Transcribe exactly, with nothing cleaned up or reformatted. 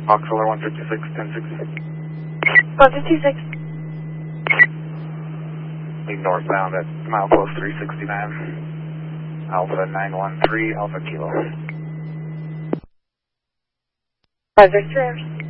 Foxtrot one fifty-six, ten sixty. one fifty-six. Lead northbound at milepost three sixty-nine. Alpha nine one three, Alpha Kilo. Five Victor.